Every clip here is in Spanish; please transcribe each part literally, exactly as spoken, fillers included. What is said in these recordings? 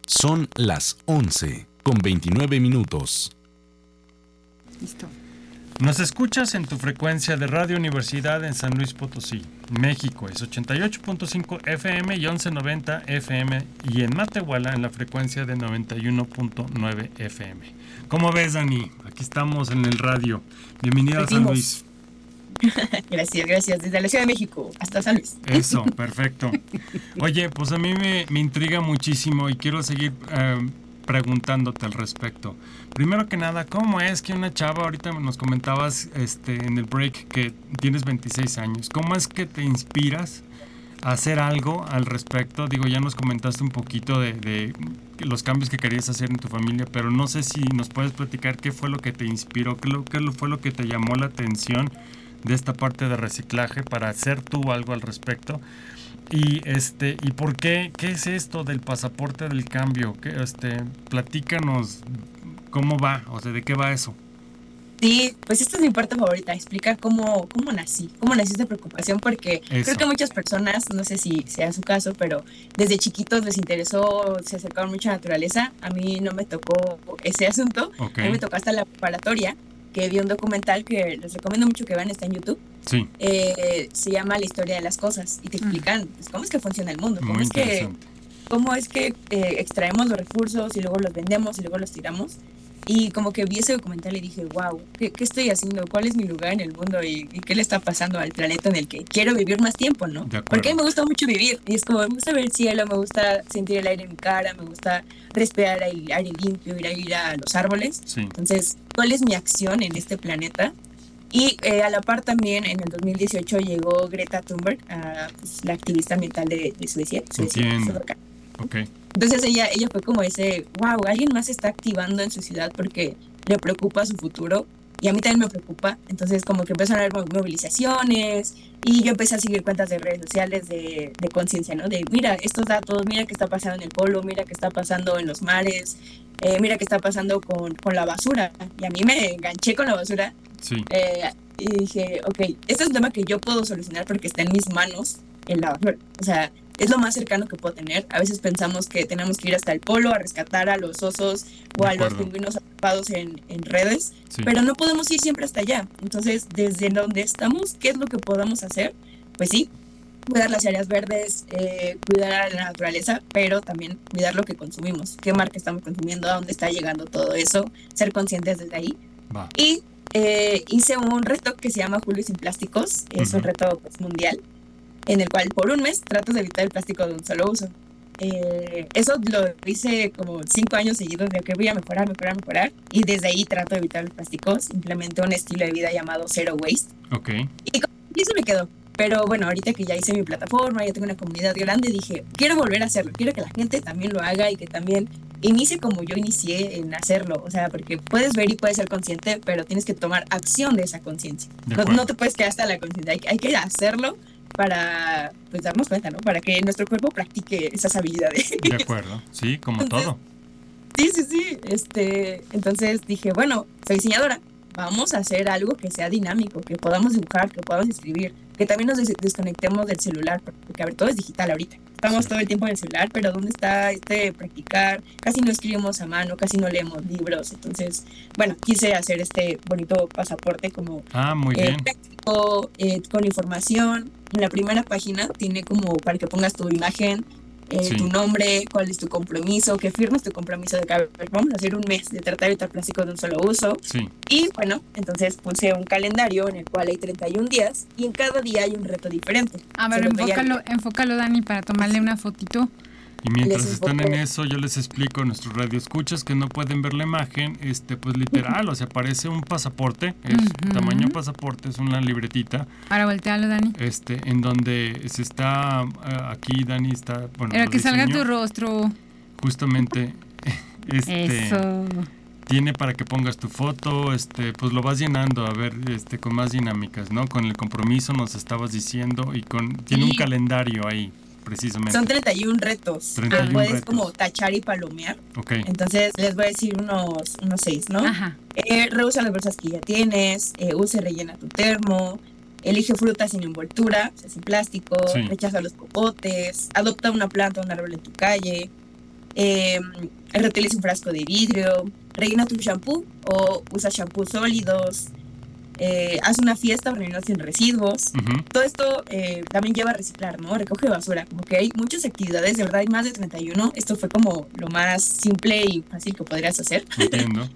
Son las once con veintinueve minutos. Listo. Nos escuchas en tu frecuencia de Radio Universidad en San Luis Potosí, México. Es ochenta y ocho punto cinco F M y once noventa F M. Y en Matehuala en la frecuencia de noventa y uno punto nueve F M. ¿Cómo ves, Dani? Aquí estamos en el radio. Bienvenida a San Luis. Gracias, gracias. Desde la Ciudad de México hasta San Luis. Eso, perfecto. Oye, pues a mí me, me intriga muchísimo y quiero seguir eh, preguntándote al respecto. Primero que nada, ¿cómo es que una chava, ahorita nos comentabas este, en el break que tienes veintiséis años, ¿cómo es que te inspiras a hacer algo al respecto? Digo, ya nos comentaste un poquito de, de los cambios que querías hacer en tu familia, pero no sé si nos puedes platicar qué fue lo que te inspiró, qué, lo, qué fue lo que te llamó la atención de esta parte de reciclaje para hacer tú algo al respecto. Y este y por qué qué es esto del pasaporte del cambio, que este platícanos cómo va, o sea, de qué va eso. Sí, pues esta es mi parte favorita, explicar cómo cómo nací, cómo nací esta preocupación, porque eso. Creo que muchas personas, no sé si sea su caso, pero desde chiquitos les interesó, se acercaron mucho a la naturaleza. A mí no me tocó ese asunto, okay. A mí me tocó hasta la preparatoria, que vi un documental que les recomiendo mucho que vean, está en YouTube. Sí. Eh, se llama La historia de las cosas y te explican pues, cómo es que funciona el mundo, cómo Muy es que cómo es que eh, extraemos los recursos y luego los vendemos y luego los tiramos. Y como que vi ese documental y dije, wow, ¿qué, qué estoy haciendo? ¿Cuál es mi lugar en el mundo? ¿Y, y qué le está pasando al planeta en el que quiero vivir más tiempo, no? Porque a mí me gusta mucho vivir. Y es como, me gusta ver el cielo, me gusta sentir el aire en mi cara, me gusta respirar aire, aire limpio, ir a ir a los árboles. Sí. Entonces, ¿cuál es mi acción en este planeta? Y eh, a la par también, en el dos mil dieciocho llegó Greta Thunberg, uh, pues, la activista ambiental de, de Suecia. Suecia Entiendo. Okay. Entonces ella, ella fue como ese, wow, alguien más se está activando en su ciudad porque le preocupa su futuro y a mí también me preocupa. Entonces como que empezaron a haber movilizaciones y yo empecé a seguir cuentas de redes sociales de, de conciencia, ¿no? De mira estos datos, mira qué está pasando en el polo, mira qué está pasando en los mares, eh, mira qué está pasando con, con la basura. Y a mí me enganché con la basura. Sí. Eh, y dije, ok, este es un tema que yo puedo solucionar porque está en mis manos en la basura. O sea, es lo más cercano que puedo tener. A veces pensamos que tenemos que ir hasta el polo a rescatar a los osos o a los pingüinos atrapados en, en redes, sí. Pero no podemos ir siempre hasta allá. Entonces, desde donde estamos, ¿qué es lo que podamos hacer? Pues sí, cuidar las áreas verdes, eh, cuidar a la naturaleza, pero también cuidar lo que consumimos, qué marca estamos consumiendo, a dónde está llegando todo eso, ser conscientes desde ahí. Va. Y eh, hice un reto que se llama Julio sin plásticos, es uh-huh. un reto pues, mundial, en el cual por un mes trato de evitar el plástico de un solo uso. Eh, eso lo hice como cinco años seguidos de que voy a mejorar, mejorar, mejorar, y desde ahí trato de evitar los plásticos. Implementé un estilo de vida llamado Zero Waste. Okay. Y eso me quedó. Pero bueno, ahorita que ya hice mi plataforma, ya tengo una comunidad grande, dije, quiero volver a hacerlo, quiero que la gente también lo haga y que también inicie como yo inicié en hacerlo. O sea, porque puedes ver y puedes ser consciente, pero tienes que tomar acción de esa conciencia. No, no te puedes quedar hasta la conciencia, hay, hay que hacerlo para pues darnos cuenta, ¿no? Para que nuestro cuerpo practique esas habilidades. De acuerdo, sí, como entonces, todo. Sí, sí, sí. Este, entonces dije, bueno, soy diseñadora, vamos a hacer algo que sea dinámico, que podamos dibujar, que podamos escribir, que también nos des- desconectemos del celular, porque a ver, todo es digital ahorita. Estamos sí. todo el tiempo en el celular, pero ¿dónde está este practicar? Casi no escribimos a mano, casi no leemos libros. Entonces, bueno, quise hacer este bonito pasaporte como ah, muy eh, bien. práctico, eh, con información. En la primera página tiene como para que pongas tu imagen, eh, sí. tu nombre, cuál es tu compromiso, que firmes tu compromiso de que a ver, vamos a hacer un mes de tratar de evitar plástico de un solo uso. Sí. Y bueno, entonces puse un calendario en el cual hay treinta y un días y en cada día hay un reto diferente. A ver, enfócalo, enfócalo, Dani, para tomarle una fotito. Y mientras están en eso, yo les explico a nuestros radioescuchas que no pueden ver la imagen, este pues literal, o sea, parece un pasaporte, es uh-huh. tamaño pasaporte, es una libretita. Ahora voltealo, Dani. Este, en donde se está, uh, aquí Dani está, bueno. Pero que salga tu rostro. Justamente, este. Eso. Tiene para que pongas tu foto, este, pues lo vas llenando, a ver, este, con más dinámicas, ¿no? Con el compromiso nos estabas diciendo y con, tiene sí. un calendario ahí. Precisamente. Son treinta y un retos. treinta y uno puedes retos. como tachar y palomear. Okay. Entonces les voy a decir unos, unos seis, ¿no? Ajá. Eh, reusa las bolsas que ya tienes, eh, usa y rellena tu termo, elige frutas sin envoltura, o sea, sin plástico, sí. rechaza los popotes, adopta una planta o un árbol en tu calle, eh, reutiliza un frasco de vidrio, rellena tu shampoo o usa shampoos sólidos, eh, haz una fiesta reunión sin residuos. Ujú. Todo esto eh, también lleva a reciclar, ¿no? Recoge basura, como que hay muchas actividades, de verdad hay más de treinta y uno. Esto fue como lo más simple y fácil que podrías hacer, Entiendo.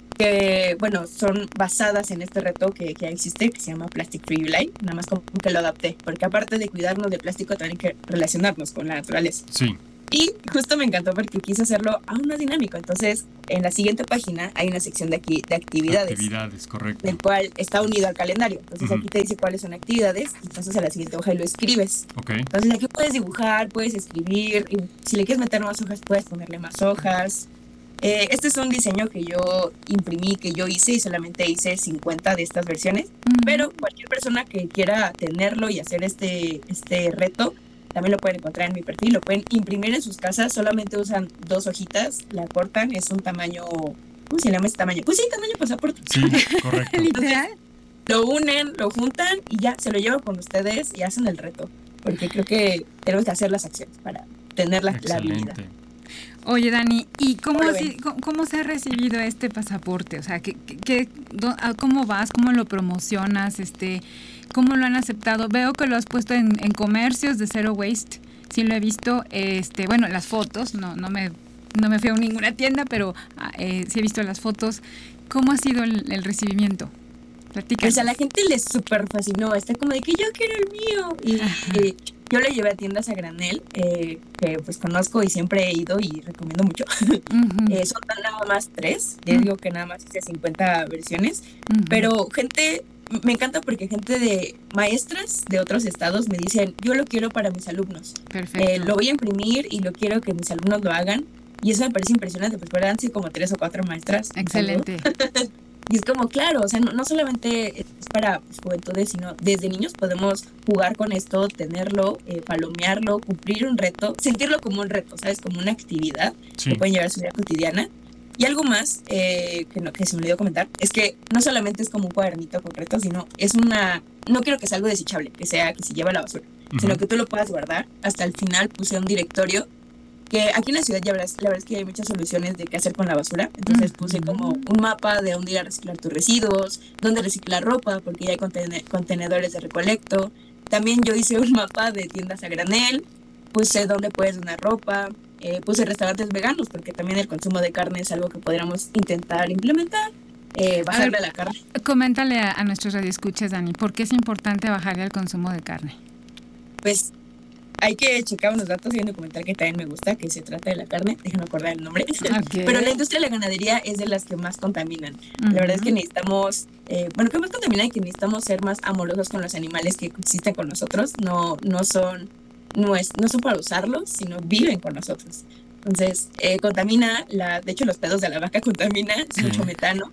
que bueno, son basadas en este reto que, que ya existe, que se llama Plastic Free July, nada más como que lo adapté, porque aparte de cuidarnos del plástico también hay que relacionarnos con la naturaleza. Sí. Y justo me encantó porque quise hacerlo aún más dinámico. Entonces, en la siguiente página hay una sección de aquí de actividades, Actividades, correcto. del cual está unido al calendario. Entonces, Ujú. aquí te dice cuáles son actividades, y entonces a la siguiente hoja lo escribes. Ok. Entonces, aquí puedes dibujar, puedes escribir, y si le quieres meter más hojas, puedes ponerle más hojas. Eh, este es un diseño que yo imprimí, que yo hice, y solamente hice cincuenta de estas versiones. Mm. Pero cualquier persona que quiera tenerlo y hacer este, este reto, también lo pueden encontrar en mi perfil, lo pueden imprimir en sus casas, solamente usan dos hojitas, la cortan, es un tamaño, ¿cómo se llama ese tamaño? Pues sí, tamaño pasaporte. Sí, correcto. Literal. Lo unen, lo juntan y ya, se lo llevan con ustedes y hacen el reto, porque creo que tenemos que hacer las acciones para tener la, la habilidad. Excelente. Oye, Dani, ¿y cómo, ¿Cómo lo así- ven? cómo, cómo se ha recibido este pasaporte? O sea, ¿qué, qué- qué- dó- a ¿cómo vas? ¿Cómo lo promocionas? Este, ¿cómo lo han aceptado? Veo que lo has puesto en, en comercios de Zero Waste. Sí lo he visto. Este, bueno, las fotos. No, no me, no me fui a ninguna tienda, pero ah, eh, sí he visto las fotos. ¿Cómo ha sido el, el recibimiento? Platícanos. Pues a la gente les súper fascinó, está como de que yo quiero el mío. Y Ajá. eh, yo lo llevé a tiendas a granel, eh, que pues conozco y siempre he ido y recomiendo mucho. Ujú, Eh, son nada más tres, les Mm. digo que nada más hice cincuenta versiones, ujú. pero gente, me encanta porque gente de maestras de otros estados me dicen, yo lo quiero para mis alumnos, Perfecto. eh, lo voy a imprimir y lo quiero que mis alumnos lo hagan. Y eso me parece impresionante, pues han sido como tres o cuatro maestras. un saludo. Excelente. Y es como, claro, o sea, no, no solamente es para pues, juventudes, sino desde niños podemos jugar con esto, tenerlo, eh, palomearlo, cumplir un reto, sentirlo como un reto, ¿sabes? Como una actividad Sí. que pueden llevar a su vida cotidiana. Y algo más eh, que, no, que se me olvidó comentar es que no solamente es como un cuadernito con retos, sino es una. No quiero que sea algo desechable, que sea que se lleva a la basura, Ujú. sino que tú lo puedas guardar. Hasta el final puse un directorio. Que aquí en la ciudad ya verás, la verdad es que hay muchas soluciones de qué hacer con la basura. Entonces puse como un mapa de dónde ir a reciclar tus residuos, dónde reciclar ropa, porque ya hay contene- contenedores de recolecto. También yo hice un mapa de tiendas a granel, puse dónde puedes donar ropa, eh, puse restaurantes veganos, porque también el consumo de carne es algo que podríamos intentar implementar, eh, bajarle ver. a la carne. Coméntale a, a nuestros radioescuchas, Dani, ¿por qué es importante bajarle al consumo de carne? Pues hay que checar unos datos y un documental que también me gusta, que se trata de la carne, déjenme acordar el nombre. Ok. Pero la industria de la ganadería es de las que más contaminan. La verdad es que necesitamos, eh, bueno, que más contaminan y que necesitamos ser más amorosos con los animales que existen con nosotros. No, no son, no es, no son para usarlos, sino viven con nosotros. Entonces, eh, contamina, la, de hecho los pedos de la vaca contaminan, es Sí. mucho metano.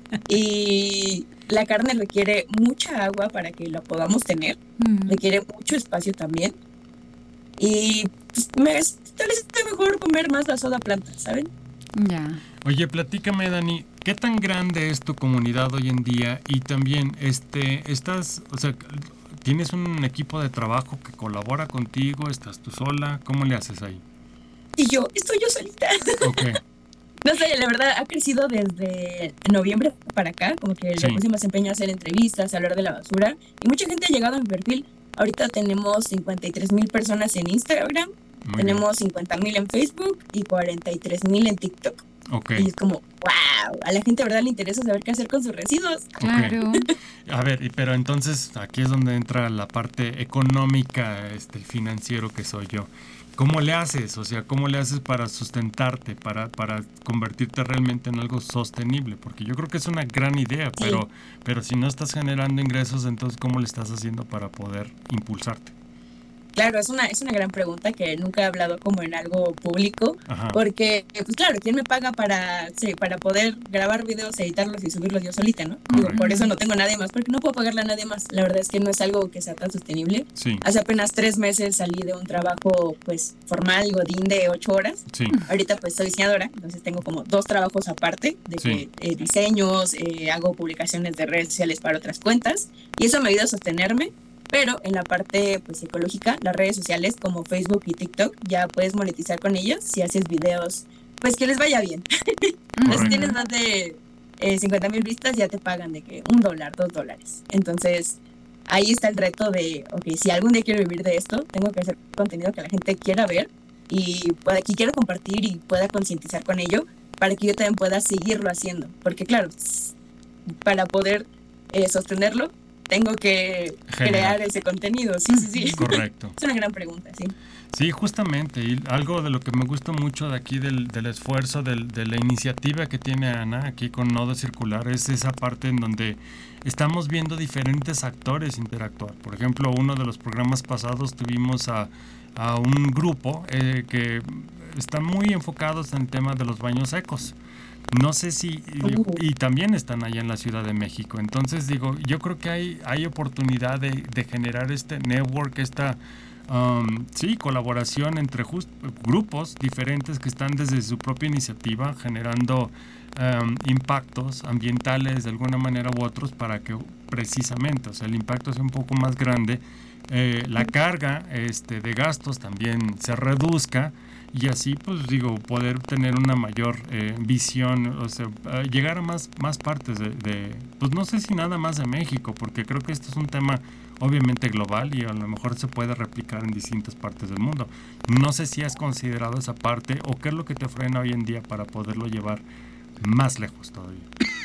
Y la carne requiere mucha agua para que la podamos tener, Mm. requiere mucho espacio también. Y pues, me, tal vez es mejor comer más la soda planta, ¿saben? Ya. Oye, platícame, Dani, ¿qué tan grande es tu comunidad hoy en día? Y también, este, estás, o sea, ¿tienes un equipo de trabajo que colabora contigo? ¿Estás tú sola? ¿Cómo le haces ahí? Y yo, estoy yo solita. Ok, No sé, la verdad ha crecido desde noviembre para acá, como que Sí. le puse más empeño a hacer entrevistas, a hablar de la basura, y mucha gente ha llegado a mi perfil. Ahorita tenemos cincuenta y tres mil personas en Instagram, muy tenemos cincuenta mil en Facebook y cuarenta y tres mil en TikTok. bien. Ok, Y es como, wow, a la gente de verdad le interesa saber qué hacer con sus residuos. Claro. a ver, y- pero entonces aquí es donde entra la parte económica, este, el financiero que soy yo. ¿Cómo le haces? O sea, ¿cómo le haces para sustentarte, para, para convertirte realmente en algo sostenible? Porque yo creo que es una gran idea, Sí. pero, pero si no estás generando ingresos, entonces ¿cómo le estás haciendo para poder impulsarte? Claro, es una, es una gran pregunta que nunca he hablado como en algo público, Ajá. porque, pues claro, ¿quién me paga para, sí, para poder grabar videos, editarlos y subirlos yo solita, no? Digo, Correcto. por eso no tengo a nadie más, porque no puedo pagarle a nadie más. La verdad es que no es algo que sea tan sostenible. Sí, Hace apenas tres meses salí de un trabajo, pues, formal, godín de ocho horas. sí, Ahorita, pues, soy diseñadora, entonces tengo como dos trabajos aparte, de Sí. que eh, diseños, eh, hago publicaciones de redes sociales para otras cuentas, y eso me ayuda a sostenerme. Pero en la parte pues psicológica, las redes sociales como Facebook y TikTok ya puedes monetizar con ellos si haces videos, pues que les vaya bien. Entonces, si tienes más de eh, cincuenta mil vistas, ya te pagan de que un dólar, dos dólares. Entonces, ahí está el reto de, ok, si algún día quiero vivir de esto, tengo que hacer contenido que la gente quiera ver y pueda, que quiera compartir y pueda concientizar con ello para que yo también pueda seguirlo haciendo. Porque claro, para poder eh, sostenerlo, tengo que Genial. crear ese contenido. Sí, sí, sí. Correcto. Es una gran pregunta, sí. Sí, justamente, y algo de lo que me gusta mucho de aquí del, del esfuerzo, del, de la iniciativa que tiene Ana aquí con Nodo Circular, es esa parte en donde estamos viendo diferentes actores interactuar. Por ejemplo, uno de los programas pasados tuvimos a, a un grupo eh, que están muy enfocados en el tema de los baños secos. No sé si, y, y también están allá en la Ciudad de México. Entonces digo, yo creo que hay, hay oportunidad de, de generar este network, esta... Um, sí, colaboración entre just, grupos diferentes que están desde su propia iniciativa generando um, impactos ambientales de alguna manera u otros para que precisamente, o sea, el impacto sea un poco más grande, eh, la carga este, de gastos también se reduzca y así, pues digo, poder tener una mayor eh, visión, o sea, uh, llegar a más, más partes de, de, pues no sé si nada más de México, porque creo que esto es un tema obviamente global y a lo mejor se puede replicar en distintas partes del mundo. No sé si has considerado esa parte o qué es lo que te frena hoy en día para poderlo llevar más lejos todavía.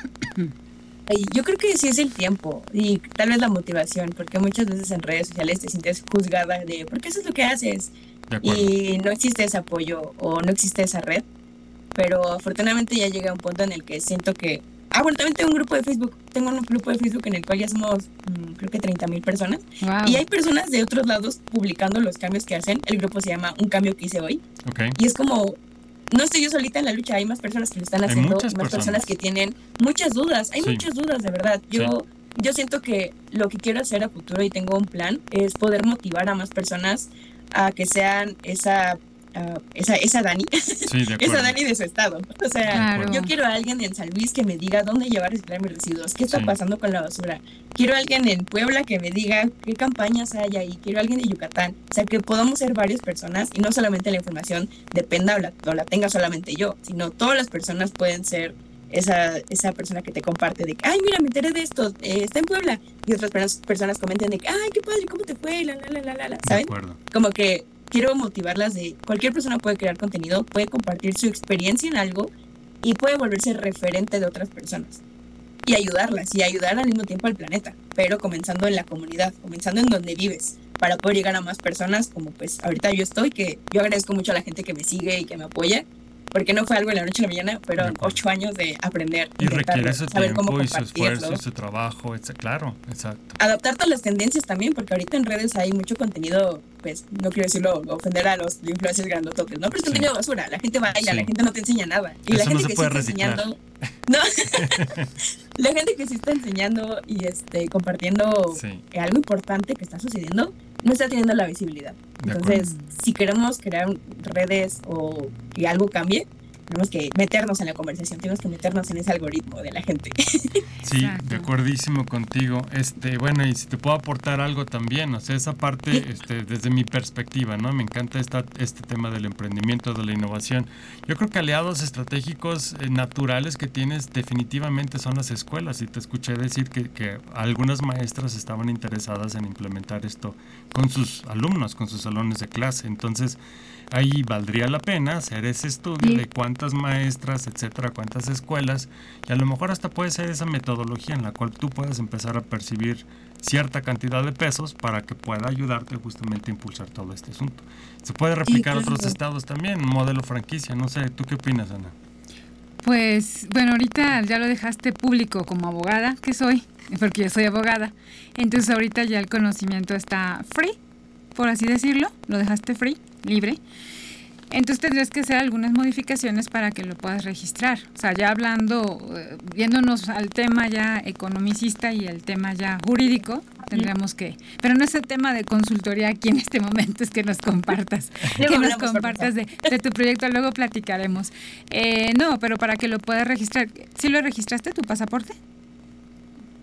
Yo creo que sí es el tiempo y tal vez la motivación, porque muchas veces en redes sociales te sientes juzgada de ¿por qué eso es lo que haces? Y no existe ese apoyo o no existe esa red, pero afortunadamente ya llegué a un punto en el que siento que Ah, bueno, también tengo un grupo de Facebook. Tengo un grupo de Facebook en el cual ya somos, mmm, creo que treinta mil personas. Wow. Y hay personas de otros lados publicando los cambios que hacen. El grupo se llama Un Cambio que hice hoy. Okay. Y es como, no estoy yo solita en la lucha. Hay más personas que lo están haciendo. Hay más personas. personas que tienen muchas dudas. Hay sí. muchas dudas, de verdad. Yo, sí. yo siento que lo que quiero hacer a futuro y tengo un plan es poder motivar a más personas a que sean esa... Uh, esa, esa Dani, sí, esa Dani de su estado. O sea, claro. yo quiero a alguien en San Luis que me diga dónde llevar a reciclar mis residuos, qué está sí. pasando con la basura. Quiero a alguien en Puebla que me diga qué campañas hay ahí. Quiero a alguien de Yucatán. O sea, que podamos ser varias personas y no solamente la información dependa o la, o la tenga solamente yo, sino todas las personas pueden ser esa, esa persona que te comparte de que, ay, mira, me enteré de esto, eh, está en Puebla. Y otras personas, personas comenten de que, ay, qué padre, ¿cómo te fue? La, la, la, la, la, ¿saben? De acuerdo. Como que quiero motivarlas de cualquier persona puede crear contenido, puede compartir su experiencia en algo y puede volverse referente de otras personas y ayudarlas y ayudar al mismo tiempo al planeta, pero comenzando en la comunidad, comenzando en donde vives, para poder llegar a más personas como pues ahorita yo estoy, que yo agradezco mucho a la gente que me sigue y que me apoya, porque no fue algo de la noche a la mañana, fueron ocho años de aprender, y requiere su saber tiempo cómo y su esfuerzo y su trabajo, etc. Claro, exacto. Adaptar todas las tendencias también, porque ahorita en redes hay mucho contenido, pues no quiero decirlo, ofender a los influencers grandototes, ¿no? Pero es contenido sí. basura, la gente baila, sí. la gente no te enseña nada. Y Eso la gente no se que puede sí está reciclar. enseñando, no, la gente que sí está enseñando y este compartiendo sí. algo importante que está sucediendo, no está teniendo la visibilidad. Entonces, si queremos crear redes o que algo cambie, tenemos que meternos en la conversación, tenemos que meternos en ese algoritmo de la gente. Sí, exacto. De acuerdísimo contigo. Este, bueno, y si te puedo aportar algo también, o sea, esa parte, este, desde mi perspectiva, ¿no? Me encanta esta, este tema del emprendimiento, de la innovación. Yo creo que aliados estratégicos eh, naturales que tienes definitivamente son las escuelas, y te escuché decir que, que algunas maestras estaban interesadas en implementar esto con sus alumnos, con sus salones de clase. Entonces, ahí valdría la pena hacer ese estudio sí. de cuántas maestras, etcétera, cuántas escuelas, y a lo mejor hasta puede ser esa metodología en la cual tú puedes empezar a percibir cierta cantidad de pesos para que pueda ayudarte justamente a impulsar todo este asunto. Se puede replicar a sí, otros estados también, un modelo franquicia, no sé, ¿tú qué opinas, Ana? Pues, bueno, ahorita ya lo dejaste público como abogada, que soy, porque yo soy abogada, entonces ahorita ya el conocimiento está free, por así decirlo, lo dejaste free, libre. Entonces tendrías que hacer algunas modificaciones para que lo puedas registrar. O sea, ya hablando, eh, viéndonos al tema ya economicista y el tema ya jurídico, tendríamos que... Pero no es el tema de consultoría aquí en este momento, es que nos compartas, que nos compartas de, de tu proyecto, luego platicaremos. Eh, no, pero para que lo puedas registrar, ¿sí lo registraste tu pasaporte?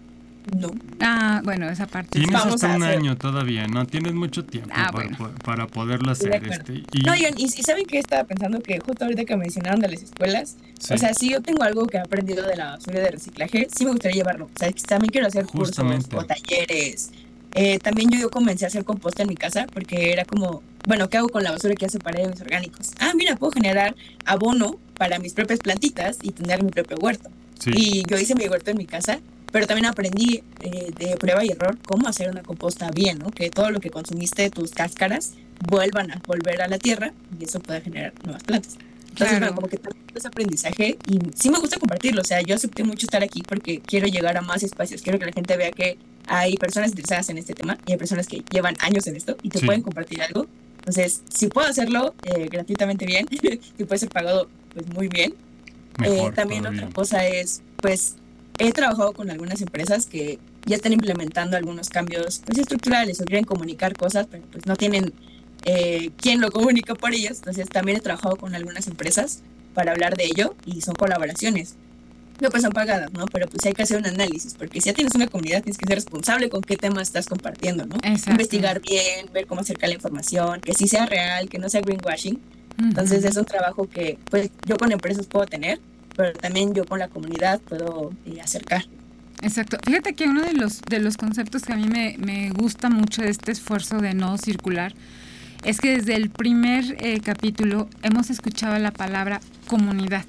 No. Ah, bueno, esa parte. Tienes Vamos hasta a un hacer. año todavía, ¿no? Tienes mucho tiempo Ah, para, bueno. po- para poderlo Estoy de hacer. acuerdo. Este, y, No, oigan, y, y ¿saben qué estaba pensando? Que justo ahorita que mencionaron de las escuelas, sí, o sea, si yo tengo algo que he aprendido de la basura de reciclaje, sí me gustaría llevarlo. O sea, también quiero hacer Justamente. cursos o talleres. Eh, también yo, yo comencé a hacer composta en mi casa porque era como, bueno, ¿qué hago con la basura que ya separé de mis orgánicos? Ah, mira, puedo generar abono para mis propias plantitas y tener mi propio huerto. sí, Y yo hice mi huerto en mi casa, pero también aprendí eh, de prueba y error cómo hacer una composta bien, ¿no? Que todo lo que consumiste de tus cáscaras vuelvan a volver a la tierra y eso pueda generar nuevas plantas. Entonces, Claro. bueno, como que también ese aprendizaje y sí me gusta compartirlo. O sea, yo acepté mucho estar aquí porque quiero llegar a más espacios. Quiero que la gente vea que hay personas interesadas en este tema y hay personas que llevan años en esto y te Sí. pueden compartir algo. Entonces, si puedo hacerlo eh, gratuitamente bien, si puede ser pagado, pues muy bien. mejor Eh, también todavía. otra cosa es, pues, he trabajado con algunas empresas que ya están implementando algunos cambios pues, estructurales o quieren comunicar cosas, pero pues no tienen eh, quién lo comunica por ellos. Entonces también he trabajado con algunas empresas para hablar de ello y son colaboraciones. No pues son pagadas, ¿no? Pero pues hay que hacer un análisis, porque si ya tienes una comunidad tienes que ser responsable con qué tema estás compartiendo, ¿no? Exacto. Investigar bien, ver cómo acercar la información, que sí sea real, que no sea greenwashing. Entonces Ujú. es un trabajo que pues yo con empresas puedo tener, pero también yo con la comunidad puedo eh, acercar. Exacto. Fíjate que uno de los, de los conceptos que a mí me, me gusta mucho de este esfuerzo de no circular es que desde el primer eh, capítulo hemos escuchado la palabra comunidad.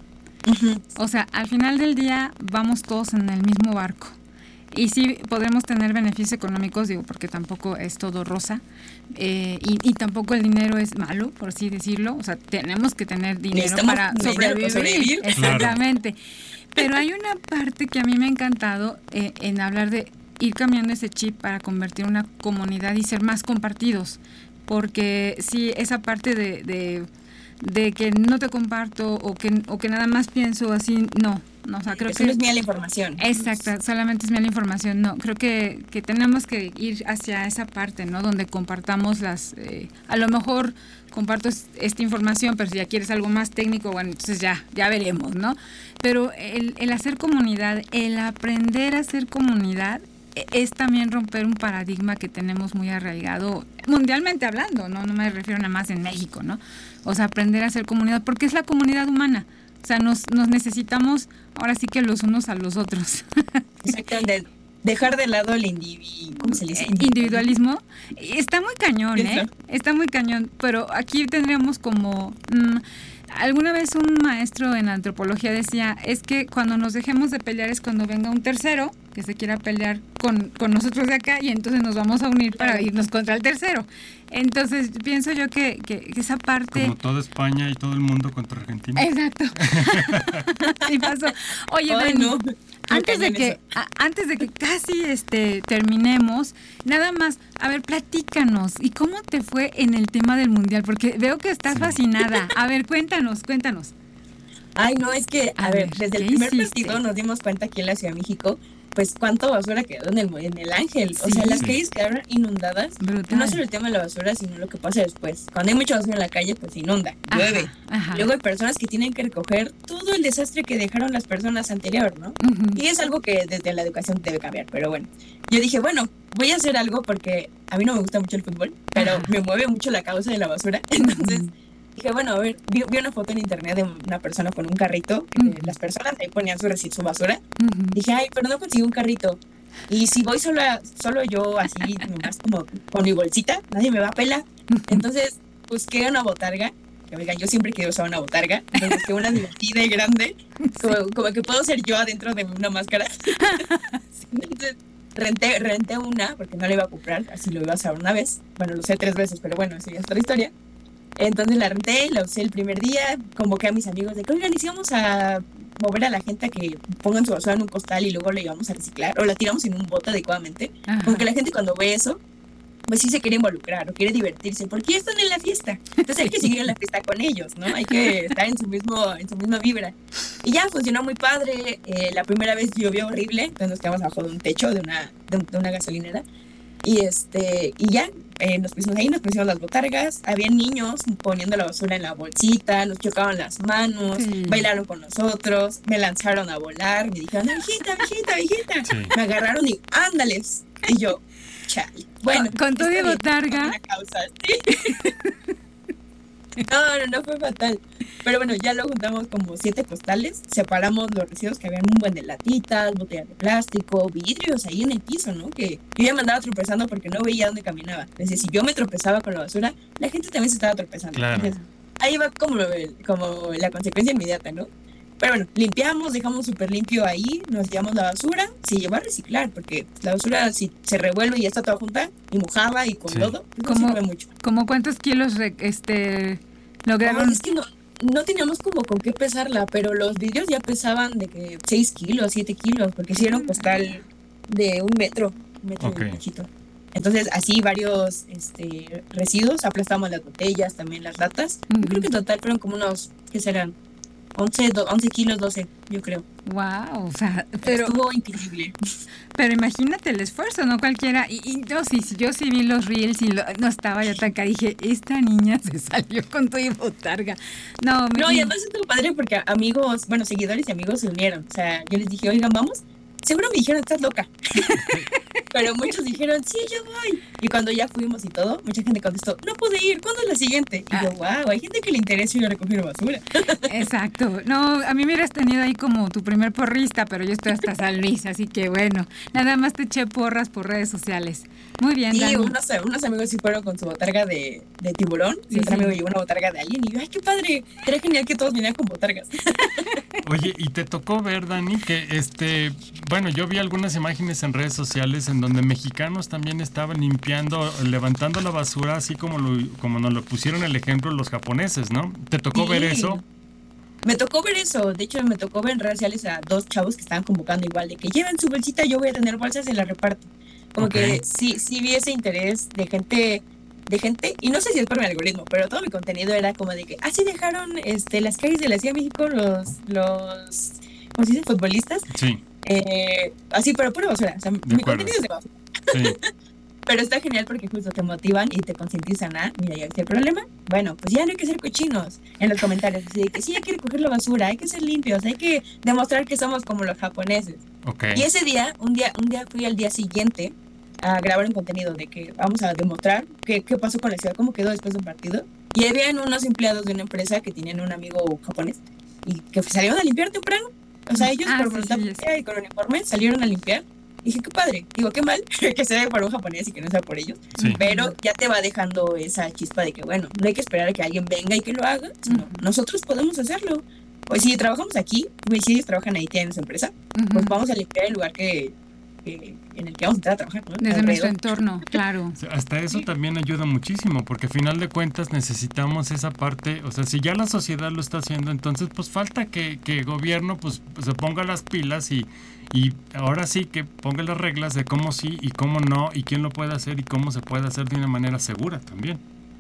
Ujú. O sea, al final del día vamos todos en el mismo barco. Y sí podremos tener beneficios económicos, digo, porque tampoco es todo rosa. eh, y, y tampoco el dinero es malo, por así decirlo. O sea, tenemos que tener dinero Necesitamos para dinero sobrevivir. para sobrevivir. Exactamente. Pero hay una parte que a mí me ha encantado eh, en hablar de ir cambiando ese chip para convertir una comunidad y ser más compartidos. Porque sí, esa parte de, de, de que no te comparto o que, o que nada más pienso así, no. No, o sea, creo Eso que no es mía la información. exacto, solamente es mala información. No, creo que, que tenemos que ir hacia esa parte, ¿no? Donde compartamos las, eh, a lo mejor comparto es- esta información, pero si ya quieres algo más técnico, bueno, entonces ya, ya veremos, ¿no? Pero el, el hacer comunidad, el aprender a hacer comunidad, e- es también romper un paradigma que tenemos muy arraigado, mundialmente hablando, ¿no? No me refiero nada más en México, ¿no? O sea, aprender a hacer comunidad, porque es la comunidad humana. O sea, nos, nos necesitamos ahora sí que los unos a los otros. Exactamente. Dejar de lado el individuo, ¿cómo se le dice? Eh, Individualismo. Está muy cañón, ¿eh? Eso. Está muy cañón. Pero aquí tendríamos como... mm, alguna vez un maestro en antropología decía, es que cuando nos dejemos de pelear es cuando venga un tercero que se quiera pelear con, con nosotros de acá y entonces nos vamos a unir para Claro. irnos contra el tercero. Entonces pienso yo que, que, que esa parte... Como toda España y todo el mundo contra Argentina. Exacto. Sí pasó. Oye, Ay, Dani, no. antes de Cañón que eso. a- antes de que casi este terminemos, nada más, a ver, platícanos, ¿y cómo te fue en el tema del mundial? Porque veo que estás Sí. fascinada. A ver, cuéntanos, cuéntanos. Ay, no, es que, a, A ver, ver, desde el ¿qué primer hiciste? partido nos dimos cuenta aquí en la Ciudad de México, pues cuánta basura quedó en el, en el Ángel. O Sí. sea, las Sí. calles quedaron inundadas. Brutal. No solo el tema de la basura, sino lo que pasa después. Cuando hay mucha basura en la calle, pues inunda, llueve. Ajá, ajá. Luego hay personas que tienen que recoger todo el desastre que dejaron las personas anterior, ¿no? Ujú. Y es algo que desde la educación debe cambiar, pero bueno. Yo dije, bueno, voy a hacer algo porque a mí no me gusta mucho el fútbol, pero Ajá. me mueve mucho la causa de la basura. Entonces dije, bueno, a ver, vi, vi una foto en internet de una persona con un carrito. que Ujú. Las personas ahí ponían su residuo, su basura. Ujú. Dije, ay, pero no conseguí un carrito. Y si voy solo, solo yo así, nomás como con mi bolsita, nadie me va a pelar. Entonces busqué una botarga. Que, oigan, yo siempre quiero usar una botarga. Entonces busqué una divertida y grande. Como, como que puedo ser yo adentro de una máscara. Entonces renté, renté una porque no la iba a comprar. Así lo iba a usar una vez. Bueno, lo usé tres veces, pero bueno, eso ya es otra historia. Entonces la renté, la usé el primer día. Convoqué a mis amigos de que, oigan, ¿y si vamos a mover a la gente a que pongan su basura en un costal y luego la llevamos a reciclar? O la tiramos en un bote adecuadamente. Ajá. Como que la gente cuando ve eso, pues sí se quiere involucrar o quiere divertirse, porque ya están en la fiesta. Entonces hay que seguir en la fiesta con ellos, ¿no? Hay que estar en su mismo, en su misma vibra. Y ya funcionó muy padre. Eh, la primera vez llovió horrible, entonces nos quedamos abajo de un techo de una, de, un- de una gasolinera. Y este, y ya eh, nos pusimos ahí, nos pusimos las botargas, había niños poniendo la basura en la bolsita, nos chocaban las manos, Sí. bailaron con nosotros, me lanzaron a volar, me dijeron, viejita, viejita, viejita. Sí. Me agarraron y ándales. Y yo, chale. Bueno, Con- con todo y está bien, botarga. por una causa, sí. No, no, no fue fatal. Pero bueno, ya lo juntamos como siete costales, separamos los residuos que habían un buen de latitas, botellas de plástico, vidrios ahí en el piso, ¿no? Que yo ya me andaba tropezando porque no veía dónde caminaba. Es decir, si yo me tropezaba con la basura, la gente también se estaba tropezando. Claro. Entonces, ahí va como, el- como la consecuencia inmediata, ¿no? Pero bueno, limpiamos, dejamos súper limpio ahí, nos llevamos la basura, se llevó a reciclar, porque la basura si se revuelve y ya está toda junta, y mojada y con Sí. lodo, pues no ¿Cómo? sirve mucho. ¿Cómo cuántos kilos re- este No, lograron? es que no, no teníamos como con qué pesarla, pero los vidrios ya pesaban de que seis kilos, siete kilos, porque sí era un costal de un metro, un metro Ok. y un cachito. Entonces, así varios este, residuos, aplastamos las botellas, también las latas. Yo creo que en total fueron como unos, ¿qué serán? once, do- once kilos, doce, yo creo. Wow, o sea, pero Estuvo increíble. pero imagínate el esfuerzo, no cualquiera. Y, y yo sí, sí, yo sí vi los reels y lo- no estaba yo tan acá. Dije, esta niña se salió con todo y botarga. No, me, No, y además estuvo padre porque amigos, bueno, seguidores y amigos se unieron. O sea, yo les dije, oigan, vamos. Seguro me dijeron, estás loca. Pero muchos dijeron, sí, yo voy. Y cuando ya fuimos y todo, mucha gente contestó, no pude ir, ¿cuándo es la siguiente? Y yo, wow, hay gente que le interesa ir a recoger basura. exacto. No, a mí me hubieras tenido ahí como tu primer porrista, pero yo estoy hasta San Luis, así que bueno, nada más te eché porras por redes sociales. Muy bien, Sí, Dani. unos, unos amigos sí fueron con su botarga de, de tiburón. Sí, Y otro sí. amigo llevó una botarga de alien. Y yo, ay, qué padre. Era genial que todos vinieran con botargas. Oye, y te tocó ver, Dani, que este, bueno, yo vi algunas imágenes en redes sociales en donde mexicanos también estaban limpiando, levantando la basura, así como lo, como nos lo pusieron el ejemplo los japoneses, ¿no? ¿Te tocó Sí. ver eso? Me tocó ver eso. De hecho, me tocó ver en redes sociales a dos chavos que estaban convocando igual, de que lleven su bolsita, yo voy a tener bolsas y la reparto. Como Ok. que sí, sí vi ese interés de gente, de gente, y no sé si es por mi algoritmo, pero todo mi contenido era como de que, así dejaron este, las calles de la Ciudad de México los, los, ¿cómo se dice? Futbolistas. Sí, Eh, así, pero pura basura. O sea, mi acuerdo. contenido es de basura. sí. Pero está genial porque justo te motivan y te concientizan a, mira, ya viste el problema, bueno, pues ya no hay que ser cochinos en los comentarios, así de que sí hay que recoger la basura, hay que ser limpios, hay que demostrar que somos como los japoneses. Ok. Y ese día, un día, un día fui al día siguiente a grabar un contenido de que vamos a demostrar qué, qué pasó con la ciudad, cómo quedó después de un partido. Y habían unos empleados de una empresa que tenían un amigo japonés y que salieron a limpiar temprano. O sea, ellos Ah, por sí, voluntad sí, propia y con uniforme salieron a limpiar. Y dije, qué padre. Digo, qué mal que sea por un japonés y que no sea por ellos. Sí. Pero ya te va dejando esa chispa de que, bueno, no hay que esperar a que alguien venga y que lo haga, sino Ujú. nosotros podemos hacerlo. Pues si trabajamos aquí, pues si ellos trabajan ahí, tienen su empresa, Ujú. pues vamos a limpiar el lugar que, que- en el que vamos a entrar a trabajar, ¿no? Desde nuestro Alrededor. entorno, claro. O sea, hasta eso también ayuda muchísimo, porque a final de cuentas necesitamos esa parte, o sea, si ya la sociedad lo está haciendo, entonces pues falta que, que el gobierno pues se ponga las pilas y, y ahora sí que ponga las reglas de cómo sí y cómo no, y quién lo puede hacer y cómo se puede hacer de una manera segura también.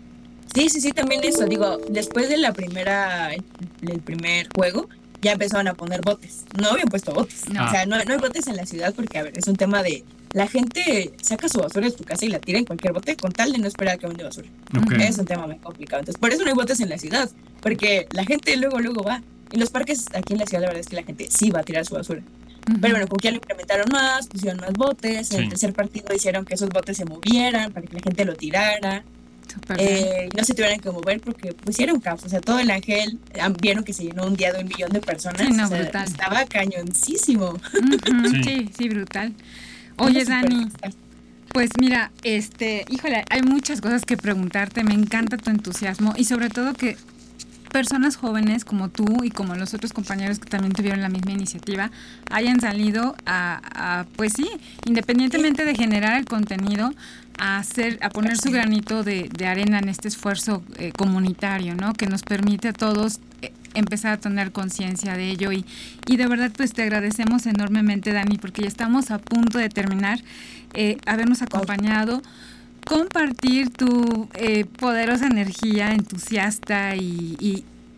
Sí, sí, sí, también eso. Digo, después de la primera, el, el primer juego, ya empezaron a poner botes. No habían puesto botes. No. O sea, no, no hay botes en la ciudad porque, a ver, es un tema de... La gente saca su basura de su casa y la tira en cualquier bote con tal de no esperar a que vende basura. Ok. Es un tema muy complicado. Entonces, por eso no hay botes en la ciudad. Porque la gente luego, luego va. En los parques aquí en la ciudad, la verdad es que la gente sí va a tirar su basura. Ujú. Pero bueno, como que ya lo implementaron más, pusieron más botes. En Sí. el tercer partido hicieron que esos botes se movieran para que la gente lo tirara. Súper bien. Eh, no se tuvieran que mover porque pues sí era un caos. O sea, todo el Ángel, ah, vieron que se llenó un día de un millón de personas. Sí, no, o sea, brutal. estaba cañoncísimo. Ujú, Sí. sí, sí, brutal. Oye, Súper Dani, fiesta. pues mira, este, híjole, hay muchas cosas que preguntarte, me encanta tu entusiasmo y sobre todo que personas jóvenes como tú y como los otros compañeros que también tuvieron la misma iniciativa hayan salido a, a, pues sí, independientemente de generar el contenido, a hacer, a poner su granito de, de arena en este esfuerzo eh, comunitario, ¿no? Que nos permite a todos eh, empezar a tener conciencia de ello y, y de verdad pues te agradecemos enormemente, Dani, porque ya estamos a punto de terminar, eh, habernos acompañado, compartir tu eh, poderosa energía entusiasta y, y,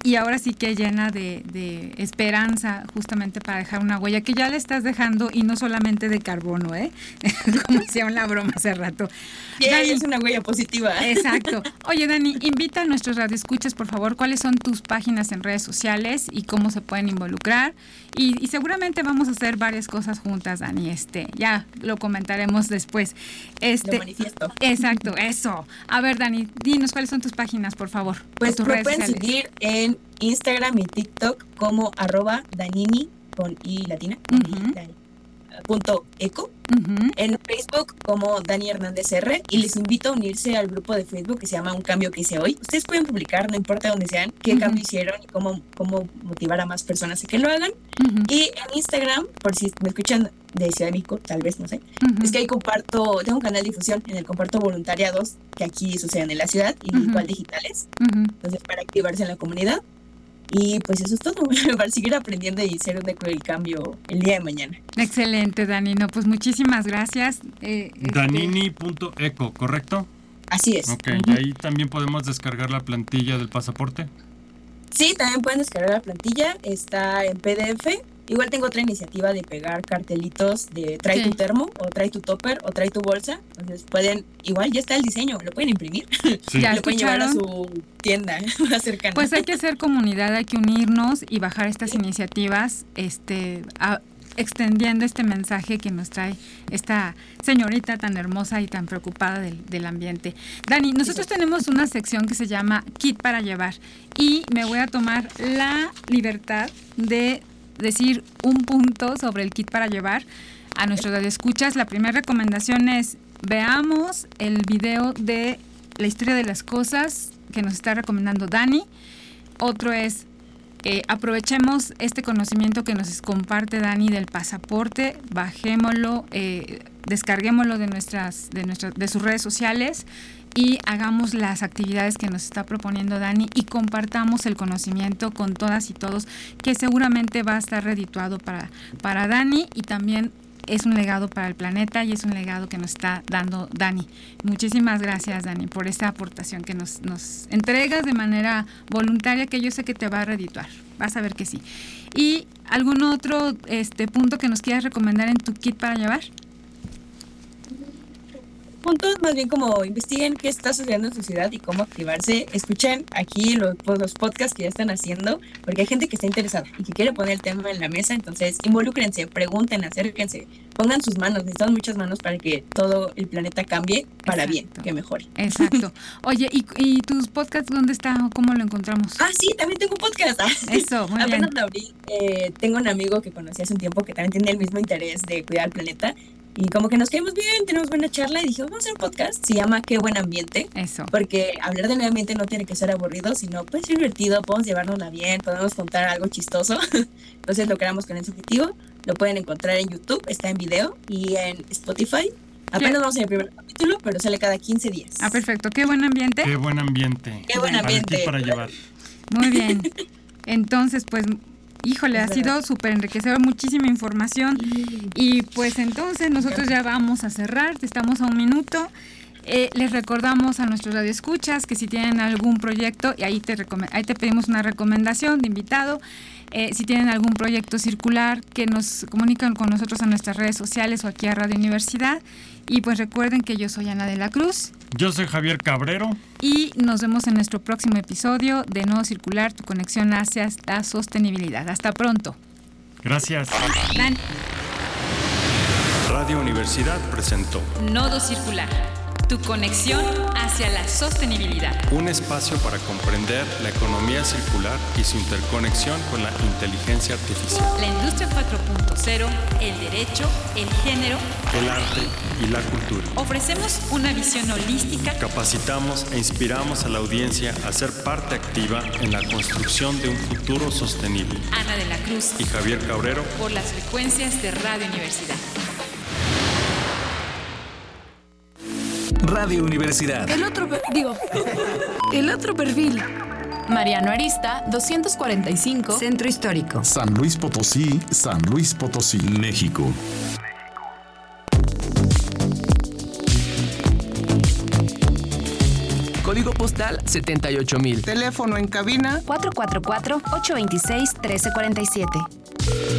y ahora sí que llena de, de esperanza justamente para dejar una huella que ya le estás dejando y no solamente de carbono, ¿eh? Como decía una broma hace rato. Yeah, Dani, es una huella positiva. Exacto. Oye, Dani, invita a nuestros radioescuchas, por favor, cuáles son tus páginas en redes sociales y cómo se pueden involucrar. Y, y seguramente vamos a hacer varias cosas juntas, Dani. Este, ya lo comentaremos después. Este, Lo manifiesto. Exacto, eso. A ver, Dani, dinos cuáles son tus páginas, por favor. Pues tus me redes pueden sociales. seguir en Instagram y TikTok como arroba danini con i latina, Ujú. Dani, punto eco. Ujú. En Facebook como Dani Hernández R y les invito a unirse al grupo de Facebook que se llama Un Cambio que hice hoy. Ustedes pueden publicar, no importa dónde sean, qué Ujú. cambio hicieron y cómo, cómo motivar a más personas a que lo hagan. Ujú. Y en Instagram, por si me escuchan de Ciudad de México, tal vez, no sé, Ujú. es que ahí comparto, tengo un canal de difusión en el comparto voluntariados que aquí suceden en la ciudad y Ujú. igual digitales. Ujú. Entonces, para activarse en la comunidad. Y pues eso es todo, para seguir aprendiendo y ser un eco del cambio el día de mañana. Excelente, Dani. No, pues muchísimas gracias. Eh, este, danini punto eco, ¿correcto? Así es. Ok, Ujú. y ahí también podemos descargar la plantilla del pasaporte. Sí, también pueden descargar la plantilla, está en P D F. Igual tengo otra iniciativa de pegar cartelitos de trae Sí. tu termo, o trae tu topper, o trae tu bolsa. Entonces pueden, igual ya está el diseño, lo pueden imprimir. Sí. Ya lo pueden llevar a escucharon. su tienda más cercana. Pues hay que hacer comunidad, hay que unirnos y bajar estas iniciativas, este, a- extendiendo este mensaje que nos trae esta señorita tan hermosa y tan preocupada del, del ambiente. Dani, nosotros tenemos una sección que se llama Kit para llevar y me voy a tomar la libertad de decir un punto sobre el kit para llevar a nuestros radioescuchas. La primera recomendación es veamos el video de la historia de las cosas que nos está recomendando Dani. Otro es eh, aprovechemos este conocimiento que nos comparte Dani del pasaporte, bajémoslo, eh, descarguémoslo de nuestras, de nuestras, de sus redes sociales y hagamos las actividades que nos está proponiendo Dani y compartamos el conocimiento con todas y todos, que seguramente va a estar redituado para, para Dani y también es un legado para el planeta y es un legado que nos está dando Dani. Muchísimas gracias, Dani, por esta aportación que nos, nos entregas de manera voluntaria, que yo sé que te va a redituar. Vas a ver que sí. ¿Y algún otro este punto que nos quieras recomendar en tu kit para llevar? Puntos más bien como investiguen qué está sucediendo en su ciudad y cómo activarse. Escuchen aquí los, pues, los podcasts que ya están haciendo, porque hay gente que está interesada y que quiere poner el tema en la mesa. Entonces, involúcrense, pregunten, acérquense, pongan sus manos. Necesitamos muchas manos para que todo el planeta cambie para Exacto. bien, que mejore. Exacto. Oye, ¿y, y tus podcasts dónde están o cómo lo encontramos? Ah, sí, también tengo un podcast. Eso, muy bien. Apenas lo abrí. Eh, tengo un amigo que conocí hace un tiempo que también tiene el mismo interés de cuidar al planeta. Y como que nos caímos bien, tenemos buena charla y dije, vamos a hacer un podcast. Se llama Qué Buen Ambiente. Eso. Porque hablar del medio ambiente no tiene que ser aburrido, sino puede ser divertido, podemos llevárnosla bien, podemos contar algo chistoso. Entonces lo creamos con ese objetivo. Lo pueden encontrar en YouTube, está en video y en Spotify. Apenas vamos en el primer capítulo, pero sale cada quince días. Ah, perfecto. Qué buen ambiente. Qué buen ambiente. Qué buen Para el ambiente. kit para llevar. Muy bien. Entonces, pues, híjole, Es ha sido súper enriquecedor, muchísima información. Y pues entonces nosotros ya vamos a cerrar, estamos a un minuto. Eh, les recordamos a nuestros radioescuchas que si tienen algún proyecto, y ahí te, recome- ahí te pedimos una recomendación de invitado, eh, si tienen algún proyecto circular, que nos comunican con nosotros a nuestras redes sociales o aquí a Radio Universidad. Y pues recuerden que yo soy Ana de la Cruz Yo soy Javier Cabrero. y nos vemos en nuestro próximo episodio de Nodo Circular, tu conexión hacia la sostenibilidad. Hasta pronto. Gracias. Dan- Radio Universidad presentó Nodo Circular, tu conexión hacia la sostenibilidad. un espacio para comprender la economía circular y su interconexión con la inteligencia artificial, La industria cuatro punto cero, el derecho, el género. el arte y la cultura. Ofrecemos una visión holística. Capacitamos e inspiramos a la audiencia a ser parte activa en la construcción de un futuro sostenible. Ana de la Cruz, Y Javier Cabrero, por las frecuencias de Radio Universidad. Radio Universidad. El otro, per- digo, el otro perfil. Mariano Arista, doscientos cuarenta y cinco. Centro Histórico. San Luis Potosí, San Luis Potosí, México. Código postal setenta y ocho mil. Teléfono en cabina cuatro cuatro cuatro, ocho dos seis, uno tres cuatro siete.